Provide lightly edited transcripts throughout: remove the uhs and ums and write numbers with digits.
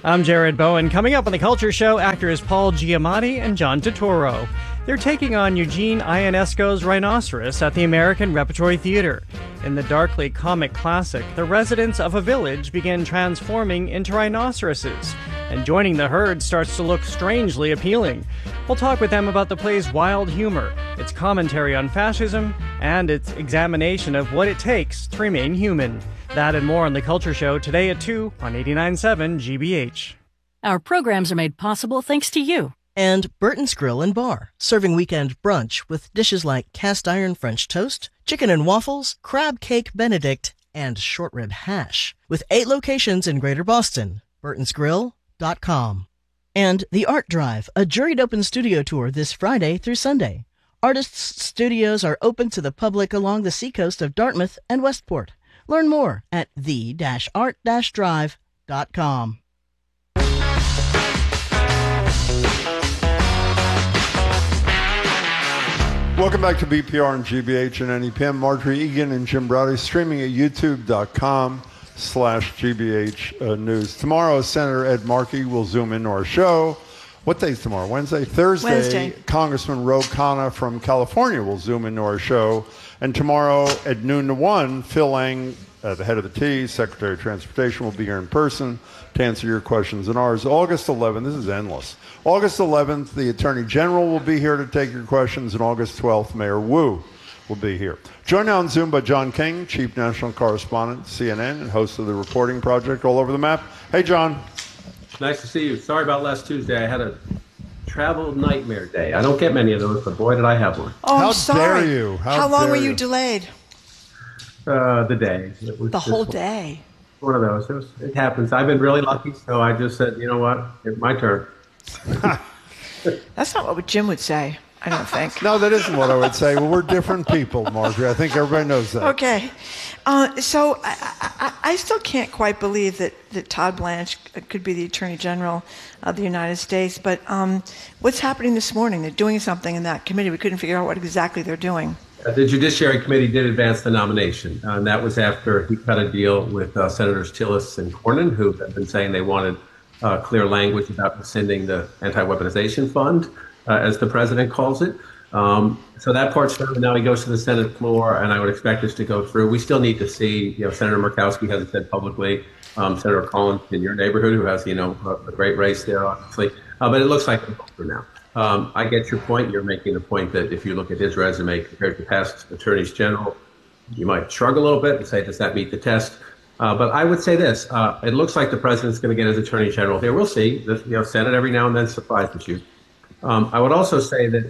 I'm Jared Bowen. Coming up on The Culture Show, actors Paul Giamatti and John Turturro. They're taking on Eugene Ionesco's Rhinoceros at the American Repertory Theater. In the darkly comic classic, the residents of a village begin transforming into rhinoceroses, and joining the herd starts to look strangely appealing. We'll talk with them about the play's wild humor, its commentary on fascism, and its examination of what it takes to remain human. That and more on The Culture Show today at 2 on 89.7 GBH. Our programs are made possible thanks to you. And Burton's Grill and Bar, serving weekend brunch with dishes like cast iron French toast, chicken and waffles, crab cake Benedict, and short rib hash. With 8 locations in Greater Boston. Burton'sGrill.com. And The Art Drive, a juried open studio tour this Friday through Sunday. Artists' studios are open to the public along the seacoast of Dartmouth and Westport. Learn more at the-art-drive.com. Welcome back to BPR and GBH and NEPM. Marjorie Egan and Jim Browdy streaming at youtube.com/GBH News. Tomorrow, Senator Ed Markey will zoom into our show. What day is tomorrow? Wednesday? Thursday. Congressman Ro Khanna from California will zoom into our show. And tomorrow at noon to 1, Phil Lang, the head of the T, Secretary of Transportation, will be here in person to answer your questions and ours. August 11th, this is endless. August 11th, the Attorney General will be here to take your questions, and August 12th, Mayor Wu will be here. Joined now on Zoom by John King, Chief National Correspondent, CNN, and host of the Reporting Project All Over the Map. Hey, John. Nice to see you. Sorry about last Tuesday. I had a travel nightmare day. I don't get many of those, but boy, did I have one. Oh, How sorry. dare you? How long were you delayed? The day. It was The whole day. One of those. It happens. I've been really lucky, so I just said, you know what? It's my turn. That's not what Jim would say, I don't think. No, that isn't what I would say. Well, we're different people, Marjorie. I think everybody knows that. Okay. So I still can't quite believe that Todd Blanche could be the Attorney General of the United States. But what's happening this morning? They're doing something in that committee. We couldn't figure out what exactly they're doing. The Judiciary Committee did advance the nomination, and that was after he cut a deal with Senators Tillis and Cornyn, who have been saying they wanted clear language about rescinding the anti-weaponization fund, as the president calls it. So that part's done. Now he goes to the Senate floor, and I would expect this to go through. We still need to see, Senator Murkowski hasn't said publicly, Senator Collins in your neighborhood, who has, a great race there, obviously. But it looks like it'll go through now. I get your point. You're making the point that if you look at his resume compared to past attorneys general, you might shrug a little bit and say, does that meet the test? But I would say this, it looks like the president's going to get his attorney general here. We'll see. The Senate every now and then surprises you. I would also say that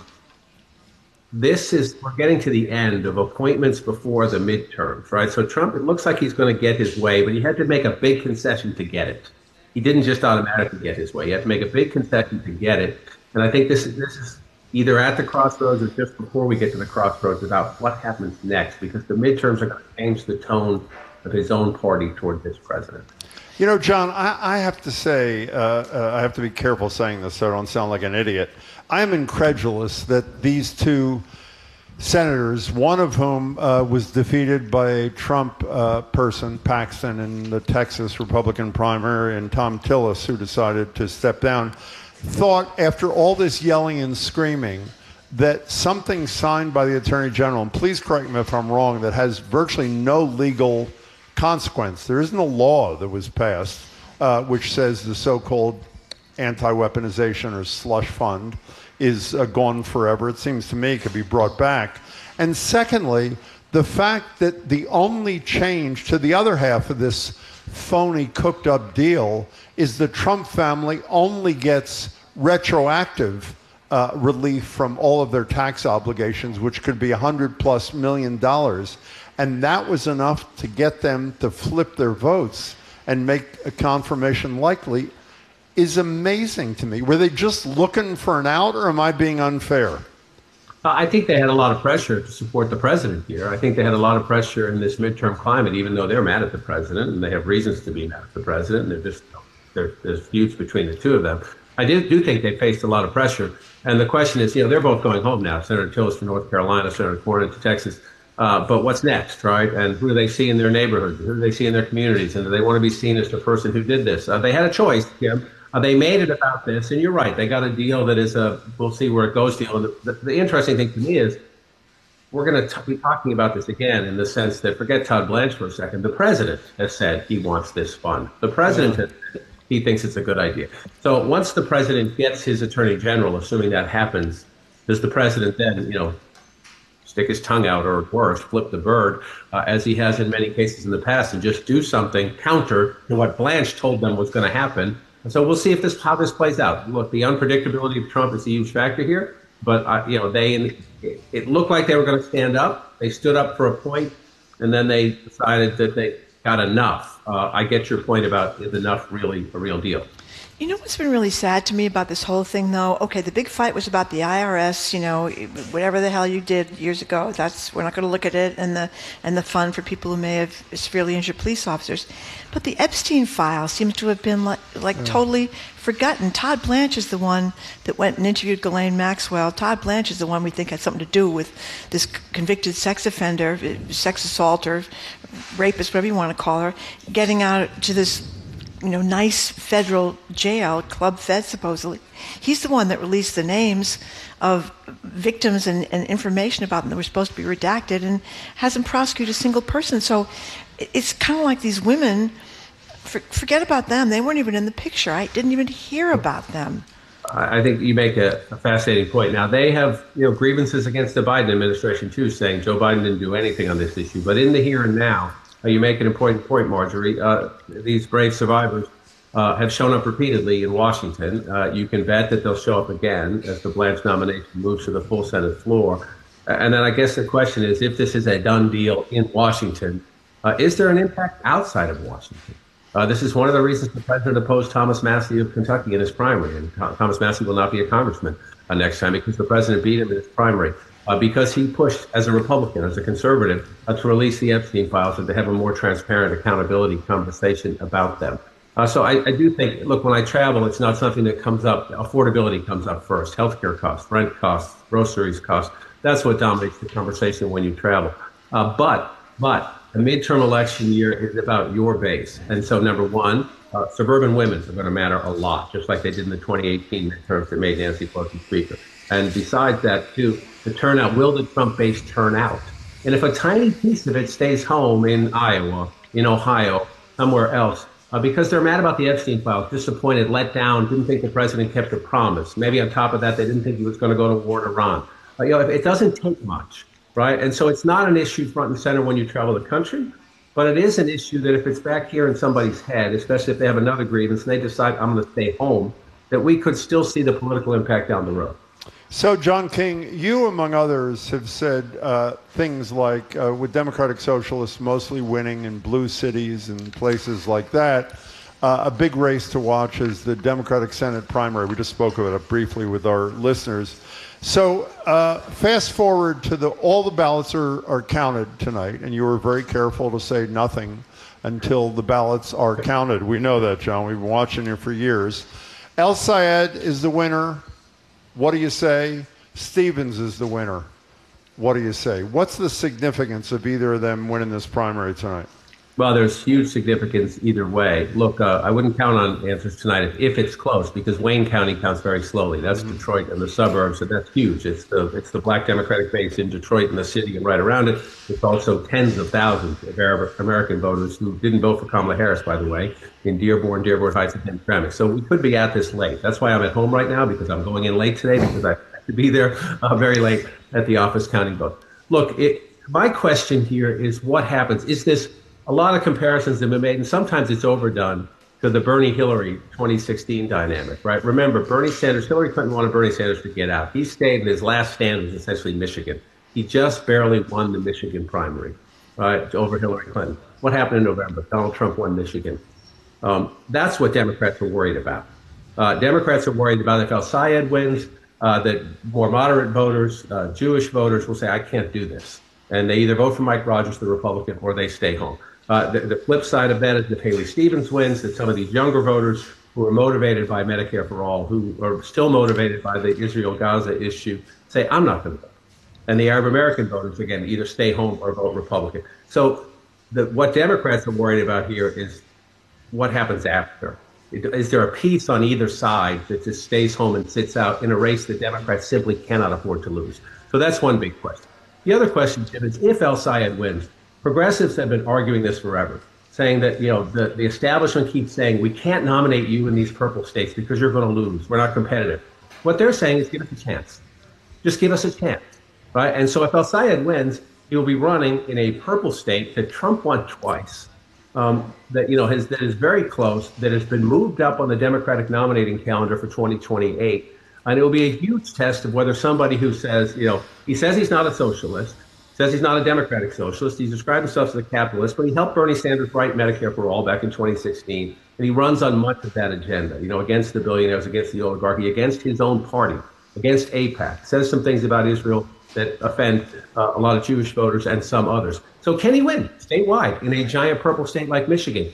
we're getting to the end of appointments before the midterms, right? So Trump, it looks like he's going to get his way, but he had to make a big concession to get it. He didn't just automatically get his way. He had to make a big concession to get it. And I think this is either at the crossroads or just before we get to the crossroads about what happens next, because the midterms are going to change the tone of his own party toward this president. John, I have to say, I have to be careful saying this so I don't sound like an idiot. I'm incredulous that these two senators, one of whom was defeated by a Trump person, Paxton, in the Texas Republican primary, and Tom Tillis, who decided to step down, thought after all this yelling and screaming that something signed by the Attorney General, and please correct me if I'm wrong, that has virtually no legal consequence. There isn't a law that was passed which says the so-called anti-weaponization or slush fund is gone forever. It seems to me it could be brought back. And secondly, the fact that the only change to the other half of this phony cooked up deal is the Trump family only gets retroactive relief from all of their tax obligations, which could be $100+ million. And that was enough to get them to flip their votes and make a confirmation likely, is amazing to me. Were they just looking for an out, or am I being unfair? I think they had a lot of pressure to support the president here. I think they had a lot of pressure in this midterm climate, even though they're mad at the president, and they have reasons to be mad at the president. And there's feuds between the two of them. I do think they faced a lot of pressure. And the question is, they're both going home now. Senator Tillis from North Carolina, Senator Cornyn to Texas. But what's next, right? And who do they see in their neighborhood? Who do they see in their communities? And do they want to be seen as the person who did this? They had a choice, Kim. They made it about this, and you're right. They got a deal that is a we'll see where it goes deal. And the interesting thing to me is we're going to be talking about this again in the sense that, forget Todd Blanche for a second, the president has said he wants this fund. The president has said he thinks it's a good idea. So once the president gets his attorney general, assuming that happens, does the president then, stick his tongue out, or worse, flip the bird, as he has in many cases in the past, and just do something counter to what Blanche told them was going to happen? And so we'll see how this plays out. Look, the unpredictability of Trump is a huge factor here, but it looked like they were going to stand up. They stood up for a point, and then they decided that they got enough. I get your point about, is enough really a real deal? You know what's been really sad to me about this whole thing, though? Okay, the big fight was about the IRS, whatever the hell you did years ago, we're not going to look at it, and the fund for people who may have severely injured police officers. But the Epstein file seems to have been totally forgotten. Todd Blanche is the one that went and interviewed Ghislaine Maxwell. Todd Blanche is the one we think had something to do with this convicted sex offender, sex assaulter, rapist, whatever you want to call her, getting out to this nice federal jail, Club Fed supposedly. He's the one that released the names of victims and information about them that were supposed to be redacted, and hasn't prosecuted a single person. So it's kind of like these women, forget about them. They weren't even in the picture. I didn't even hear about them. I think you make a fascinating point. Now, they have grievances against the Biden administration, too, saying Joe Biden didn't do anything on this issue. But in the here and now, you make an important point, Marjorie. These brave survivors have shown up repeatedly in Washington. You can bet that they'll show up again as the Blanche nomination moves to the full Senate floor. And then I guess the question is, if this is a done deal in Washington, is there an impact outside of Washington? This is one of the reasons the president opposed Thomas Massie of Kentucky in his primary. And Thomas Massie will not be a congressman next time, because the president beat him in his primary. Because he pushed, as a Republican, as a conservative, to release the Epstein files and to have a more transparent accountability conversation about them. So I do think, look, when I travel, it's not something that comes up. Affordability comes up first. Healthcare costs, rent costs, groceries costs. That's what dominates the conversation when you travel. But the midterm election year is about your base. And so, number one, suburban women are going to matter a lot, just like they did in the 2018 midterms that made Nancy Pelosi Speaker. And besides that, too, the turnout, will the Trump base turn out? And if a tiny piece of it stays home in Iowa, in Ohio, somewhere else, because they're mad about the Epstein files, disappointed, let down, didn't think the president kept a promise. Maybe on top of that, they didn't think he was going to go to war in Iran. It doesn't take much, right? And so it's not an issue front and center when you travel the country, but it is an issue that if it's back here in somebody's head, especially if they have another grievance and they decide, I'm going to stay home, that we could still see the political impact down the road. So, John King, you, among others, have said things like, with Democratic Socialists mostly winning in blue cities and places like that, a big race to watch is the Democratic Senate primary. We just spoke about it briefly with our listeners. So, fast forward to all the ballots are counted tonight, and you were very careful to say nothing until the ballots are counted. We know that, John. We've been watching you for years. El Sayed is the winner. What do you say? Stevens is the winner. What do you say? What's the significance of either of them winning this primary tonight? Well, there's huge significance either way. Look, I wouldn't count on answers tonight if it's close, because Wayne County counts very slowly. That's Detroit and the suburbs, so that's huge. It's the black Democratic base in Detroit and the city and right around it. It's also tens of thousands of Arab American voters who didn't vote for Kamala Harris, by the way, in Dearborn Heights, and Hamtramck. So we could be at this late. That's why I'm at home right now, because I'm going in late today, because I have to be there very late at the office counting vote. Look, my question here is, what happens? Is this a lot of comparisons have been made, and sometimes it's overdone, to the Bernie-Hillary 2016 dynamic, right? Remember, Hillary Clinton wanted Bernie Sanders to get out. He stayed, and his last stand was essentially Michigan. He just barely won the Michigan primary, right, over Hillary Clinton. What happened in November? Donald Trump won Michigan. That's what Democrats are worried about. Democrats are worried about if El Sayed wins, that more moderate voters, Jewish voters will say, I can't do this. And they either vote for Mike Rogers, the Republican, or they stay home. The flip side of that is if Haley Stevens wins, that some of these younger voters who are motivated by Medicare for All, who are still motivated by the Israel-Gaza issue, say, I'm not going to vote. And the Arab American voters, again, either stay home or vote Republican. So what Democrats are worried about here is what happens after. Is there a piece on either side that just stays home and sits out in a race that Democrats simply cannot afford to lose? So that's one big question. The other question, Jim, is if El-Sayed wins, progressives have been arguing this forever, saying that, the establishment keeps saying, we can't nominate you in these purple states because you're going to lose. We're not competitive. What they're saying is give us a chance. Just give us a chance, right? And so if El-Sayed wins, he will be running in a purple state that Trump won twice, that is very close, that has been moved up on the Democratic nominating calendar for 2028. And it will be a huge test of whether somebody who says, he says he's not a socialist, says he's not a democratic socialist, he describes himself as a capitalist, but he helped Bernie Sanders write Medicare for All back in 2016. And he runs on much of that agenda, against the billionaires, against the oligarchy, against his own party, against AIPAC, says some things about Israel that offend a lot of Jewish voters and some others. So can he win statewide in a giant purple state like Michigan?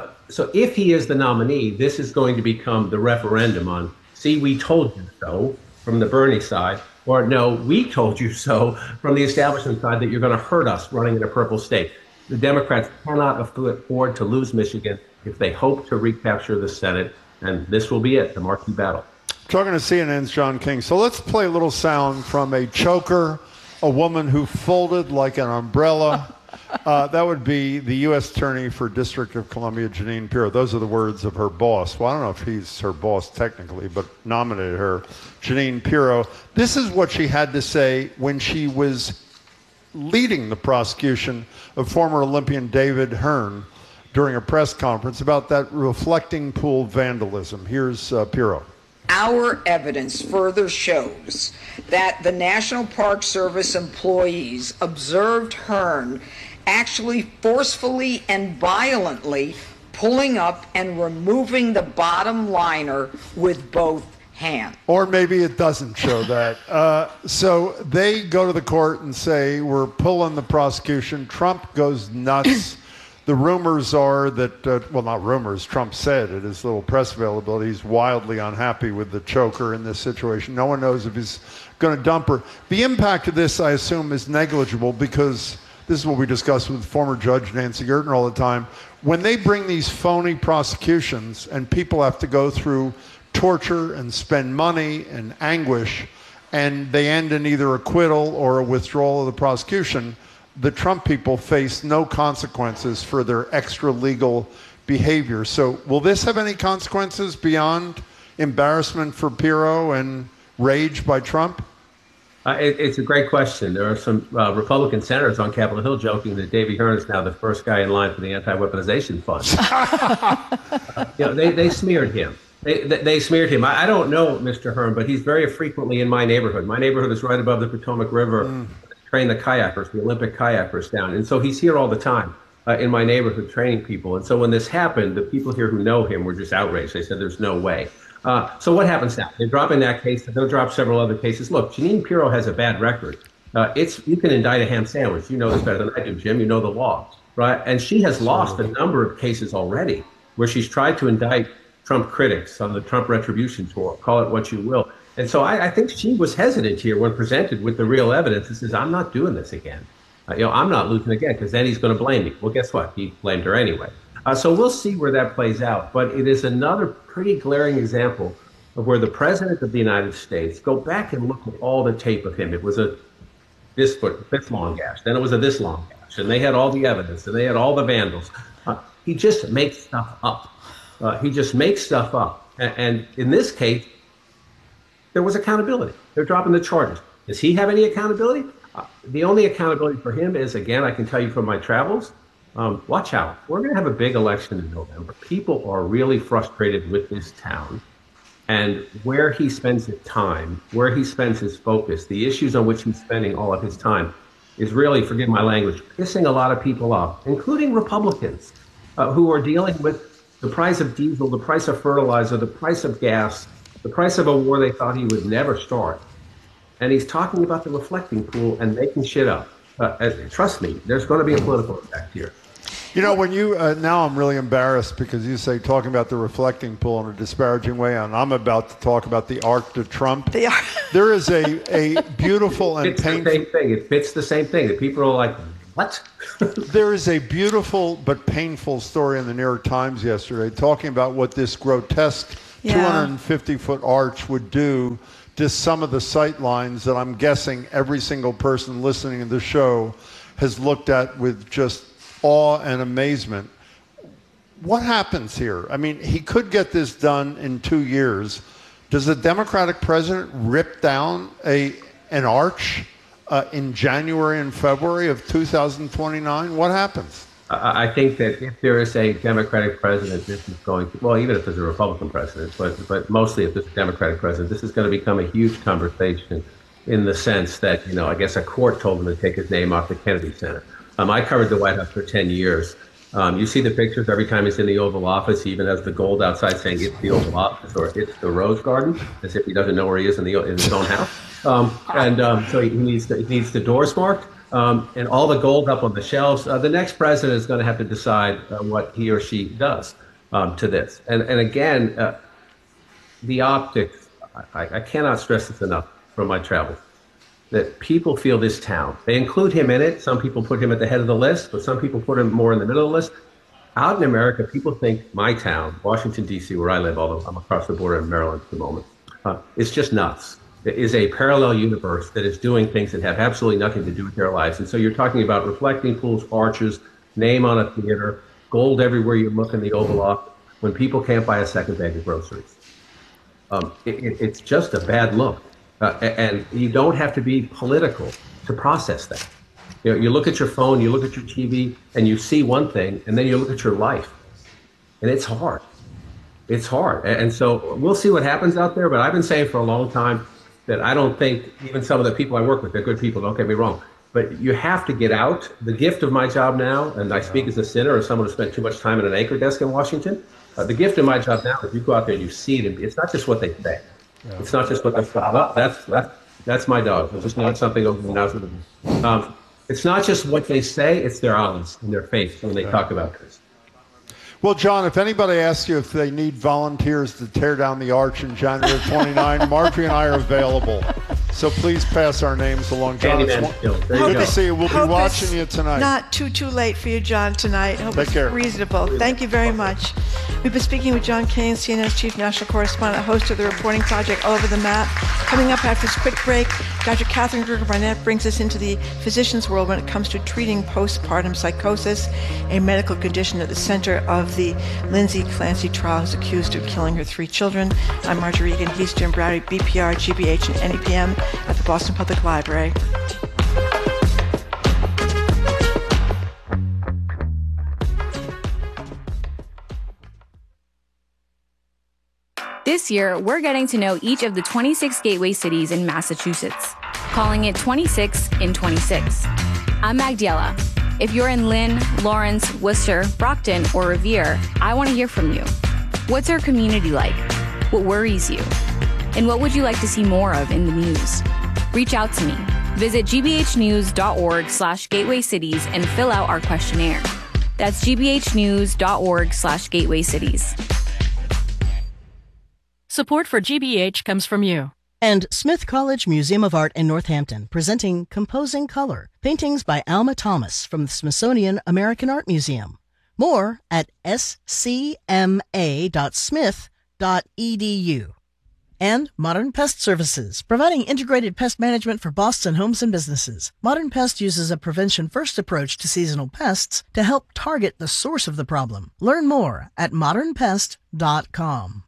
So if he is the nominee, this is going to become the referendum on, see, we told you so from the Bernie side, or no, we told you so from the establishment side that you're going to hurt us running in a purple state. The Democrats cannot afford to lose Michigan if they hope to recapture the Senate, and this will be it, the marquee battle. Talking to CNN's John King. So let's play a little sound from a choker, a woman who folded like an umbrella. That would be the U.S. Attorney for District of Columbia, Jeanine Pirro. Those are the words of her boss. Well, I don't know if he's her boss technically, but nominated her, Jeanine Pirro. This is what she had to say when she was leading the prosecution of former Olympian David Hearn during a press conference about that reflecting pool vandalism. Here's Pirro. Our evidence further shows that the National Park Service employees observed Hearn actually forcefully and violently pulling up and removing the bottom liner with both hands. Or maybe it doesn't show that. So they go to the court and say, we're pulling the prosecution. Trump goes nuts. The rumors are that, well, not rumors, Trump said at his little press availability, he's wildly unhappy with the choker in this situation. No one knows if he's going to dump her. The impact of this, I assume, is negligible because this is what we discuss with former Judge Nancy Gertner all the time. When they bring these phony prosecutions and people have to go through torture and spend money and anguish, and they end in either acquittal or a withdrawal of the prosecution, the Trump people face no consequences for their extra legal behavior. So will this have any consequences beyond embarrassment for Pirro and rage by Trump? It's a great question. There are some Republican senators on Capitol Hill joking that Davy Hearn is now the first guy in line for the anti-weaponization fund. They smeared him. They smeared him. I don't know Mr. Hearn, but he's very frequently in my neighborhood. My neighborhood is right above the Potomac River. Train the kayakers, the Olympic kayakers down. And so he's here all the time in my neighborhood training people. And so when this happened, the people here who know him were just outraged. They said, there's no way. So what happens now? They're dropping that case. They'll drop several other cases. Look, Jeanine Pirro has a bad record. You can indict a ham sandwich. You know this better than I do, Jim. You know the law, right? And she has lost a number of cases already where she's tried to indict Trump critics on the Trump retribution tour. Call it what you will. And so I think she was hesitant here when presented with the real evidence and says, I'm not doing this again. I'm not losing again because then he's going to blame me. Well, guess what? He blamed her anyway. So we'll see where that plays out. But it is another pretty glaring example of where the president of the United States, go back and look at all the tape of him. It was a this long gash. Then it was a this long gash. And they had all the evidence and they had all the vandals. He just makes stuff up. He just makes stuff up. And in this case, there was accountability. They're dropping the charges. Does he have any accountability? The only accountability for him is, again, I can tell you from my travels, watch out. We're going to have a big election in November. People are really frustrated with this town. And where he spends his time, where he spends his focus, the issues on which he's spending all of his time is really, forgive my language, pissing a lot of people off, including Republicans who are dealing with the price of diesel, the price of fertilizer, the price of gas, the price of a war they thought he would never start. And he's talking about the reflecting pool and making shit up. Trust me, there's going to be a political effect here. You know, when you now I'm really embarrassed because you say talking about the reflecting pool in a disparaging way, and I'm about to talk about the Arc de Trump. There is a beautiful and painful. Same thing. It fits the same thing. That people are like, what? There is a beautiful but painful story in the New York Times yesterday talking about what this grotesque 250-foot arch would do to some of the sight lines that I'm guessing every single person listening to the show has looked at with just awe and amazement. What happens here? I mean, he could get this done in 2 years. Does the Democratic president rip down an arch in January and February of 2029? What happens? I think that if there is a Democratic president, this is going to, well, even if there's a Republican president, but mostly if there's a Democratic president, this is going to become a huge conversation in the sense that, you know, I guess a court told him to take his name off the Kennedy Center. I covered the White House for 10 years. You see the pictures every time he's in the Oval Office. He even has the gold outside saying it's the Oval Office or it's the Rose Garden, as if he doesn't know where he is in his own house. So he needs the doors marked and all the gold up on the shelves. The next president is going to have to decide what he or she does to this. And again, the optics, I cannot stress this enough from my travels, that people feel this town. They include him in it. Some people put him at the head of the list, but some people put him more in the middle of the list. Out in America, people think my town, Washington, D.C., where I live, although I'm across the border in Maryland at the moment, it's just nuts. It is a parallel universe that is doing things that have absolutely nothing to do with their lives. And so you're talking about reflecting pools, arches, name on a theater, gold everywhere you look in the Oval Office, when people can't buy a second bag of groceries. It's just a bad look. And you don't have to be political to process that. You know, you look at your phone, you look at your TV, and you see one thing, and then you look at your life. And it's hard. It's hard. And so we'll see what happens out there, but I've been saying for a long time that I don't think even some of the people I work with, they're good people, don't get me wrong, but you have to get out. The gift of my job now, and I speak as a sinner or someone who spent too much time at an anchor desk in Washington, the gift of my job now is you go out there and you see it, and it's not just what they say. Yeah. It's not just what they're that's my dog. It's just not something over the nose. It's not just what they say, it's their eyes and their face when they talk about this. Well, John, if anybody asks you if they need volunteers to tear down the arch in January of 29, Marjorie and I are available. So please pass our names along. John, it's good to see you. We'll be watching you tonight. Not too late for you, John, tonight. Hope Take care. Reasonable. Thank you very much. We've been speaking with John Kane, CNN's chief national correspondent, host of the reporting project All Over the Map. Coming up after this quick break, Dr. Catherine Gerger-Barnett brings us into the physician's world when it comes to treating postpartum psychosis, a medical condition at the center of the Lindsay Clancy trial, who's accused of killing her 3 children. I'm Marjorie Egan. He's Jim Browdy, BPR, GBH, and NEPM at the Boston Public Library. This year, we're getting to know each of the 26 gateway cities in Massachusetts, calling it 26 in 26. I'm Magdiela. If you're in Lynn, Lawrence, Worcester, Brockton, or Revere, I want to hear from you. What's our community like? What worries you? And what would you like to see more of in the news? Reach out to me. Visit gbhnews.org/gateway cities and fill out our questionnaire. That's gbhnews.org/gateway cities. Support for GBH comes from you. And Smith College Museum of Art in Northampton, presenting Composing Color, paintings by Alma Thomas from the Smithsonian American Art Museum. More at scma.smith.edu. And Modern Pest Services, providing integrated pest management for Boston homes and businesses. Modern Pest uses a prevention-first approach to seasonal pests to help target the source of the problem. Learn more at modernpest.com.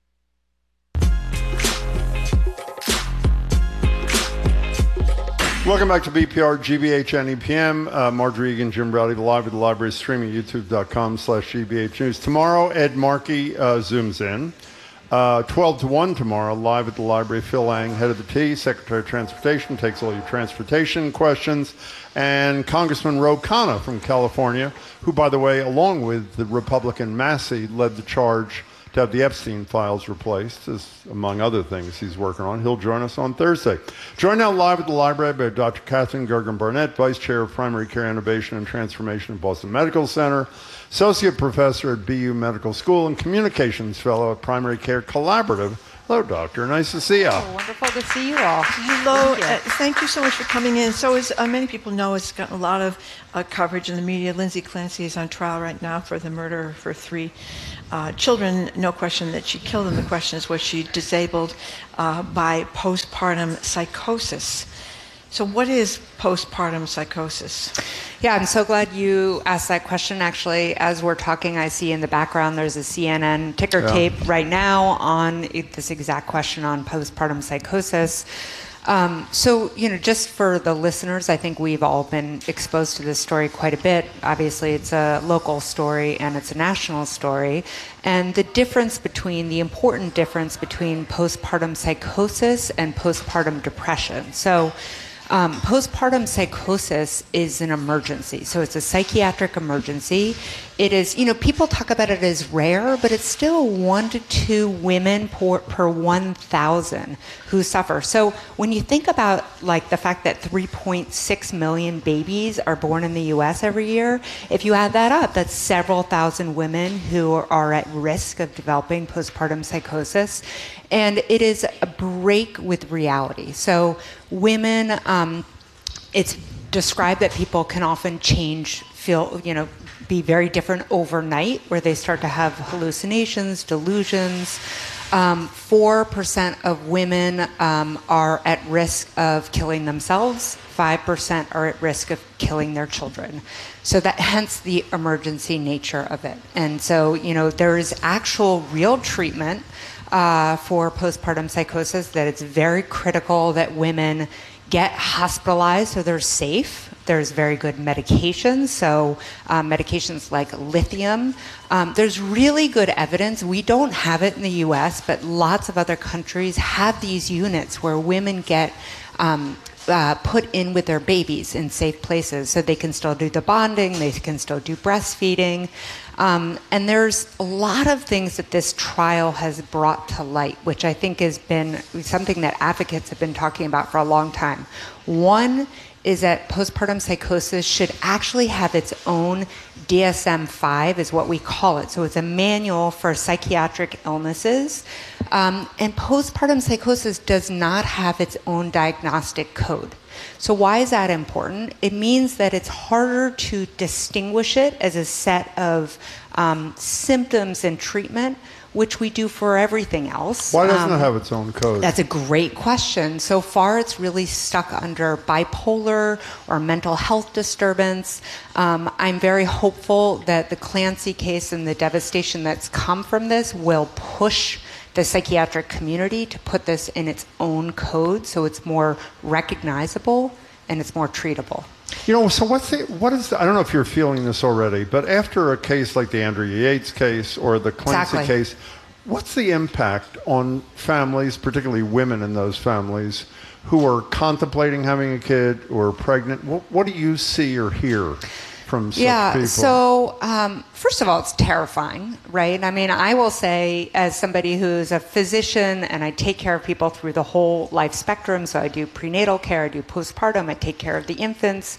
Welcome back to BPR, GBH, NEPM. Marjorie Egan, Jim Browdy, live at the library, streaming youtube.com/GBH News. Tomorrow, Ed Markey zooms in. 12 to 1 tomorrow, live at the library. Phil Lang, head of the T, Secretary of Transportation, takes all your transportation questions. And Congressman Ro Khanna from California, who, by the way, along with the Republican Massey, led the charge to have the Epstein files replaced, as among other things he's working on. He'll join us on Thursday. Joined now live at the library by Dr. Catherine Gergen-Barnett, Vice Chair of Primary Care Innovation and Transformation at Boston Medical Center, Associate Professor at BU Medical School, and Communications Fellow at Primary Care Collaborative. Hello, Doctor. Nice to see you. Oh, wonderful to see you all. Hello. Thank you so much for coming in. So as many people know, it's gotten a lot of coverage in the media. Lindsay Clancy is on trial right now for the murder for 3 children. No question that she killed them. The question is, was she disabled by postpartum psychosis? So what is postpartum psychosis? Yeah, I'm so glad you asked that question. Actually, as we're talking, I see in the background there's a CNN ticker tape right now on this exact question on postpartum psychosis. So, just for the listeners, I think we've all been exposed to this story quite a bit. Obviously, it's a local story and it's a national story. And the important difference between postpartum psychosis and postpartum depression. So, postpartum psychosis is an emergency. So it's a psychiatric emergency. It is, people talk about it as rare, but it's still 1 to 2 women per 1,000 who suffer. So when you think about the fact that 3.6 million babies are born in the US every year, if you add that up, that's several thousand women who are at risk of developing postpartum psychosis. And it is a break with reality. So women, it's described that people can often be very different overnight, where they start to have hallucinations, delusions. 4% of women are at risk of killing themselves. 5% are at risk of killing their children. So that, hence the emergency nature of it. And so, there is actual real treatment for postpartum psychosis, that it's very critical that women get hospitalized so they're safe. There's very good medications, so medications like lithium. There's really good evidence. We don't have it in the US, but lots of other countries have these units where women get put in with their babies in safe places, so they can still do the bonding, they can still do breastfeeding. And there's a lot of things that this trial has brought to light, which I think has been something that advocates have been talking about for a long time. One is that postpartum psychosis should actually have its own DSM-5, is what we call it. So it's a manual for psychiatric illnesses. And postpartum psychosis does not have its own diagnostic code. So why is that important? It means that it's harder to distinguish it as a set of symptoms and treatment, which we do for everything else. Why doesn't it have its own code? That's a great question. So far, it's really stuck under bipolar or mental health disturbance. I'm very hopeful that the Clancy case and the devastation that's come from this will push the psychiatric community to put this in its own code, so it's more recognizable and it's more treatable. So what is I don't know if you're feeling this already, but after a case like the Andrea Yates case or the Clancy case, what's the impact on families, particularly women in those families, who are contemplating having a kid or are pregnant? What do you see or hear from such people? So first of all, it's terrifying, right? I mean, I will say, as somebody who's a physician and I take care of people through the whole life spectrum, so I do prenatal care, I do postpartum, I take care of the infants,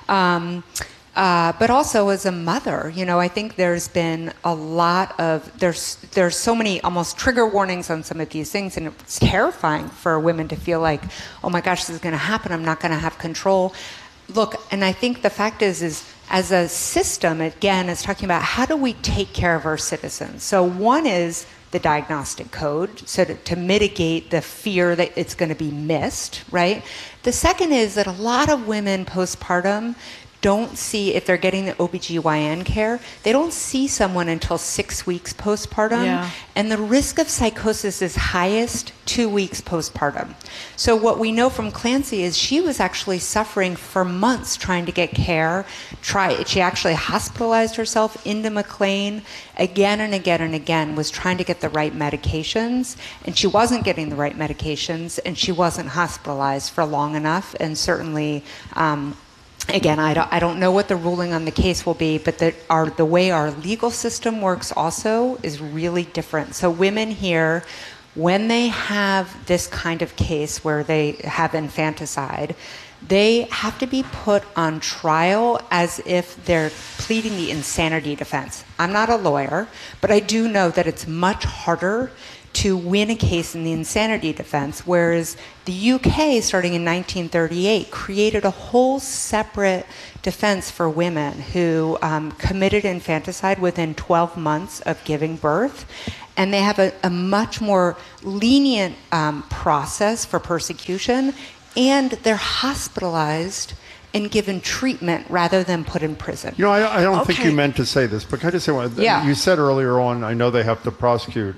but also as a mother, I think there's been a lot of, there's so many almost trigger warnings on some of these things, and it's terrifying for women to feel like, oh my gosh, this is going to happen, I'm not going to have control. Look, and I think the fact is as a system, again, is talking about how do we take care of our citizens. So one is the diagnostic code, so to mitigate the fear that it's going to be missed, right? The second is that a lot of women postpartum don't see, if they're getting the OBGYN care, they don't see someone until 6 weeks postpartum. Yeah. And the risk of psychosis is highest 2 weeks postpartum. So what we know from Clancy is she was actually suffering for months trying to get care. She actually hospitalized herself into McLean again and again and again, was trying to get the right medications, and she wasn't getting the right medications, and she wasn't hospitalized for long enough, and certainly Again, I don't know what the ruling on the case will be, but the way our legal system works also is really different. So women here, when they have this kind of case where they have infanticide, they have to be put on trial as if they're pleading the insanity defense. I'm not a lawyer, but I do know that it's much harder to win a case in the insanity defense, whereas the UK, starting in 1938, created a whole separate defense for women who committed infanticide within 12 months of giving birth. And they have a much more lenient process for persecution, and they're hospitalized and given treatment rather than put in prison. I don't think you meant to say this, but can I just say one? Yeah. You said earlier on, I know they have to prosecute.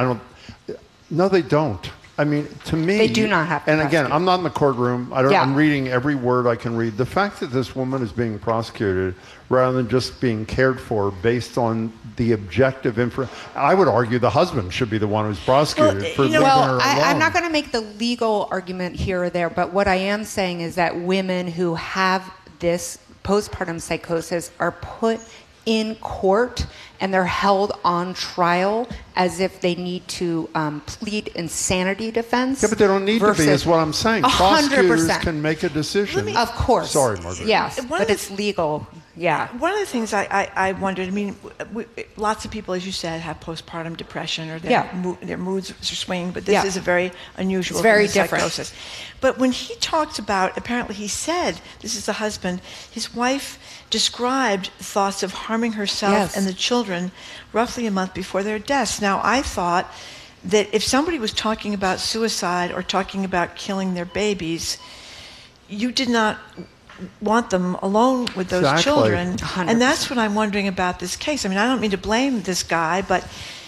No, they don't. I mean, to me, they do not have to. And again, prosecute. I'm not in the courtroom. I'm reading every word I can read. The fact that this woman is being prosecuted rather than just being cared for based on the objective information, I would argue the husband should be the one who's prosecuted for leaving her alone. I'm not going to make the legal argument here or there, but what I am saying is that women who have this postpartum psychosis are put in court and they're held on trial as if they need to plead insanity defense. Yeah, but they don't need to be, is what I'm saying. 100%. Prosecutors can make a decision. Of course. Sorry, Margaret. Yes, but it's legal. Yeah. One of the things I wondered, I mean, lots of people, as you said, have postpartum depression or their moods are swinging, but this is a very unusual psychosis. But when he talked about, apparently he said, this is the husband, his wife described thoughts of harming herself and the children roughly a month before their deaths. Now, I thought that if somebody was talking about suicide or talking about killing their babies, you did not want them alone with those children. 100%. And that's what I'm wondering about this case. I mean, I don't mean to blame this guy, but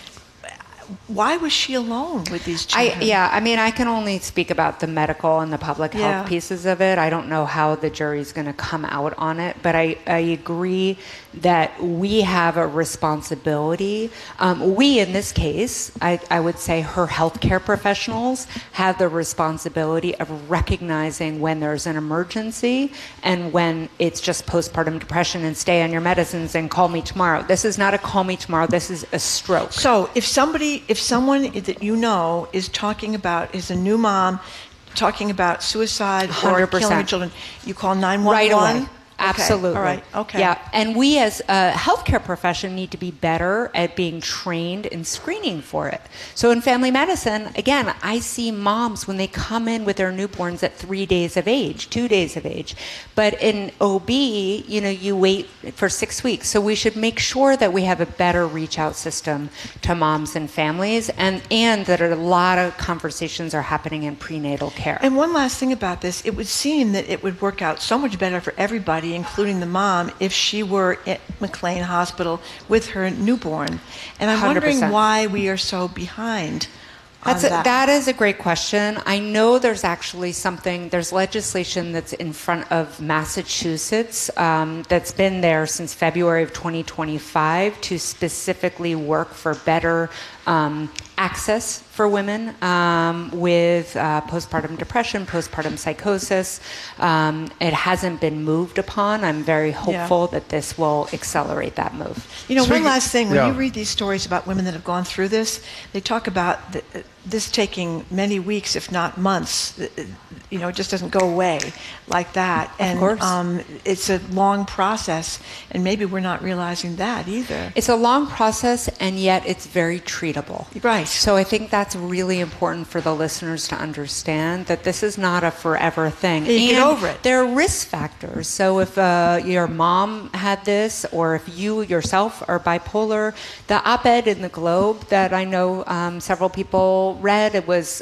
why was she alone with these children? I mean, I can only speak about the medical and the public health pieces of it. I don't know how the jury's going to come out on it, but I agree that we have a responsibility. We, in this case, I would say her healthcare professionals have the responsibility of recognizing when there's an emergency and when it's just postpartum depression and stay on your medicines and call me tomorrow. This is not a call me tomorrow. This is a stroke. So if someone that you know is talking about, is a new mom, talking about suicide 100%. or killing children, you call 911? Right away. Okay. Absolutely. All right. Okay. Yeah. And we as a healthcare profession need to be better at being trained in screening for it. So in family medicine, again, I see moms when they come in with their newborns at 3 days of age, 2 days of age. But in OB, you wait for 6 weeks. So we should make sure that we have a better reach out system to moms and families and that a lot of conversations are happening in prenatal care. And one last thing about this, it would seem that it would work out so much better for everybody, including the mom, if she were at McLean Hospital with her newborn. And I'm 100%. wondering why we are so behind on that. That is a great question. I know there's actually there's legislation that's in front of Massachusetts that's been there since February of 2025 to specifically work for better access for women with postpartum depression, postpartum psychosis. It hasn't been moved upon. I'm very hopeful that this will accelerate that move. One last thing. When you read these stories about women that have gone through this, they talk about this taking many weeks, if not months. It just doesn't go away like that. And of course. It's a long process, and maybe we're not realizing that either. It's a long process, and yet it's very treatable. Right. So I think that's really important for the listeners to understand that this is not a forever thing. You get over it. There are risk factors. So if your mom had this, or if you yourself are bipolar, the op-ed in the Globe that I know several people read, it was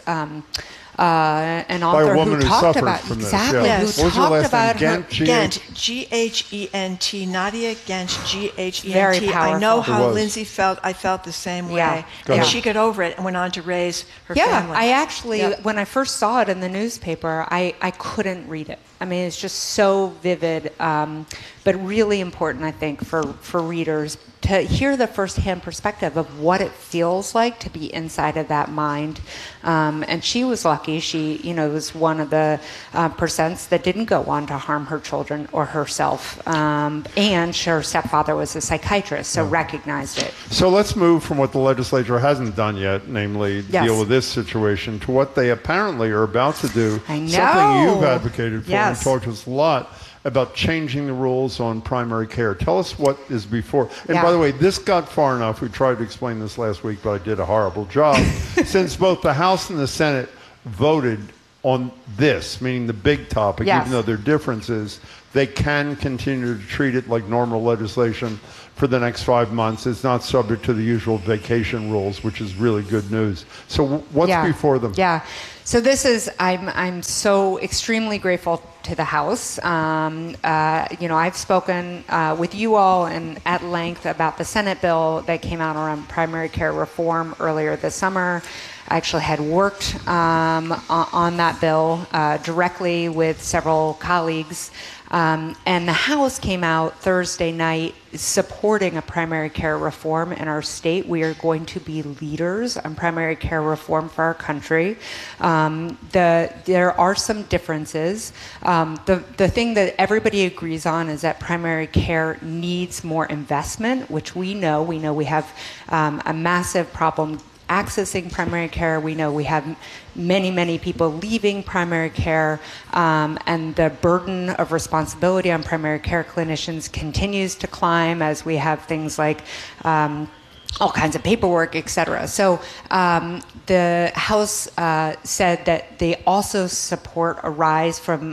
an author who talked about from this. exactly Yes. who talked about her. Ghent, G-H-E-N-T, Nadia Ghent, G-H-E-N-T. Very powerful. I know how Lindsay felt. I felt the same way. Yeah. And she got over it and went on to raise her family. Yeah, I actually, when I first saw it in the newspaper, I couldn't read it. I mean, it's just so vivid but really important, I think, for readers to hear the firsthand perspective of what it feels like to be inside of that mind. And she was lucky. She, was one of the percents that didn't go on to harm her children or herself. And her stepfather was a psychiatrist, so recognized it. So let's move from what the legislature hasn't done yet, namely deal with this situation, to what they apparently are about to do. I know. Something you've advocated for and Yes. talked to us a lot about changing the rules on primary care. Tell us what is before. And by the way, this got far enough. We tried to explain this last week, but I did a horrible job. Since both the House and the Senate voted on this, meaning the big topic, even though there are differences, they can continue to treat it like normal legislation for the next 5 months. It's not subject to the usual vacation rules, which is really good news. So what's before them? Yeah. So this is, I'm so extremely grateful to the House. I've spoken with you all and at length about the Senate bill that came out around primary care reform earlier this summer. I actually had worked on that bill directly with several colleagues. And the House came out Thursday night supporting a primary care reform in our state. We are going to be leaders on primary care reform for our country. There are some differences. The thing that everybody agrees on is that primary care needs more investment, which we know. We know we have a massive problem accessing primary care. We know we have many, many people leaving primary care, and the burden of responsibility on primary care clinicians continues to climb as we have things like all kinds of paperwork, et cetera. So the House said that they also support a rise from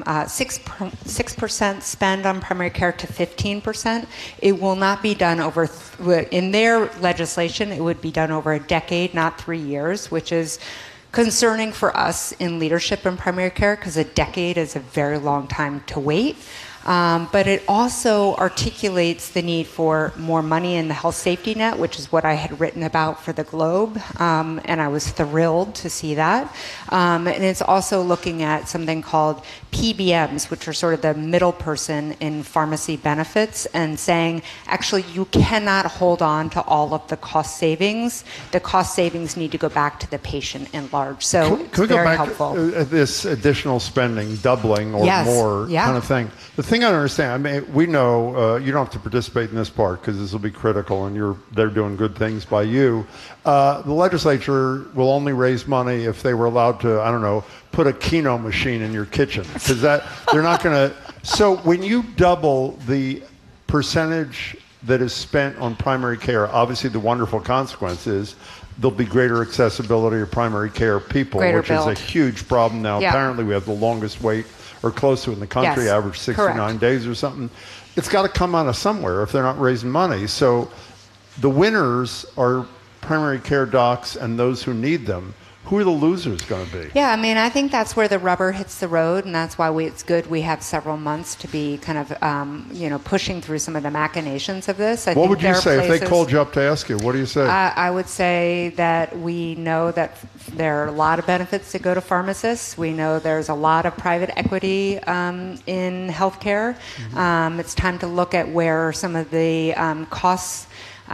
6% spend on primary care to 15%. It will not be done over, in their legislation, it would be done over a decade, not 3 years, which is concerning for us in leadership in primary care because a decade is a very long time to wait. But it also articulates the need for more money in the health safety net, which is what I had written about for the Globe, and I was thrilled to see that. And it's also looking at something called PBMs, which are sort of the middle person in pharmacy benefits, and saying, actually, you cannot hold on to all of the cost savings. The cost savings need to go back to the patient in large. So it's very helpful. This additional spending, doubling or more kind of thing. The thing I don't understand, I mean, we know you don't have to participate in this part because this will be critical, and they're doing good things by you. The legislature will only raise money if they were allowed to, I don't know, put a Keno machine in your kitchen, because they're not going to. So when you double the percentage that is spent on primary care, obviously the wonderful consequence is there'll be greater accessibility to primary care people, which is a huge problem now. Yeah. Apparently we have the longest wait or close to it in the country, average 69 days or something. It's got to come out of somewhere if they're not raising money. So the winners are primary care docs and those who need them. Who are the losers going to be? Yeah, I mean, I think that's where the rubber hits the road, and that's why it's good we have several months to be kind of, pushing through some of the machinations of this. What would you say if they called you up to ask you? What do you say? I would say that we know that there are a lot of benefits that go to pharmacists. We know there's a lot of private equity in healthcare. Mm-hmm. It's time to look at where some of the costs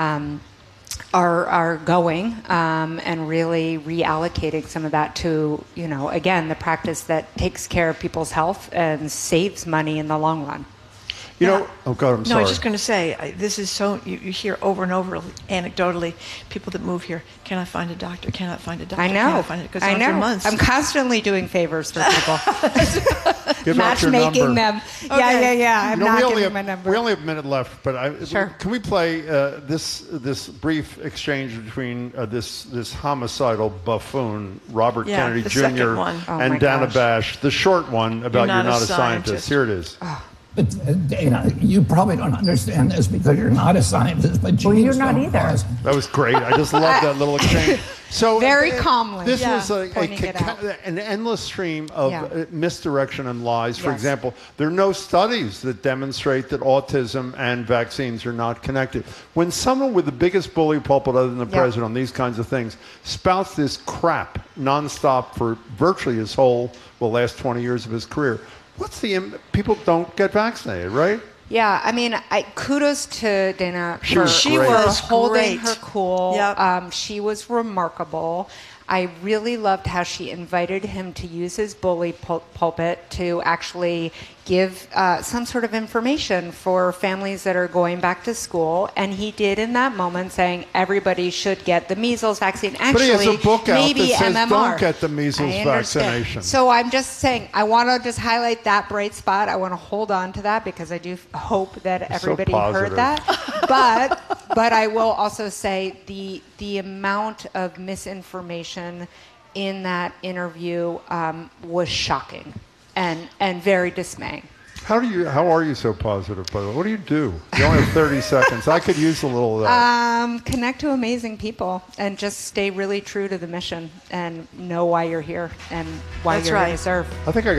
are going, and really reallocating some of that to, again, the practice that takes care of people's health and saves money in the long run. Oh God, I'm sorry. No, I was just going to say, this is so, you hear over and over anecdotally, people that move here, cannot find a doctor, cannot find a doctor. I know. Cannot find it, I know. For months. I'm constantly doing favors for people. Give out your Matchmaking number. them. Okay. Yeah. I'm not giving my number. We only have a minute left, but Sure. Can we play this brief exchange between this homicidal buffoon, Robert Kennedy Jr. and Dana Bash, the short one about you're not a scientist. Here it is. Oh. But Dana, you probably don't understand this because you're not a scientist, but you're not either. Pause. That was great. I just love that little exchange. So very calmly. This was an endless stream of misdirection and lies. For example, there are no studies that demonstrate that autism and vaccines are not connected. When someone with the biggest bully pulpit other than the president on these kinds of things spouts this crap nonstop for virtually last 20 years of his career, what's the people don't get vaccinated, right? Yeah, I mean, kudos to Dana She for was holding great. her cool. Yep. She was remarkable. I really loved how she invited him to use his bully pulpit to actually give some sort of information for families that are going back to school. And he did in that moment, saying everybody should get the measles vaccine. Actually, but he has a book out maybe that says MMR. don't get the measles I understand. vaccination. So I'm just saying, I want to just highlight that bright spot. I want to hold on to that because I do hope that everybody heard that. But I will also say the amount of misinformation in that interview was shocking and very dismaying. How are you so positive, by the way? What do? You only have 30 seconds. I could use a little of that. Connect to amazing people and just stay really true to the mission and know why you're here and why That's you're right. here to serve. I think I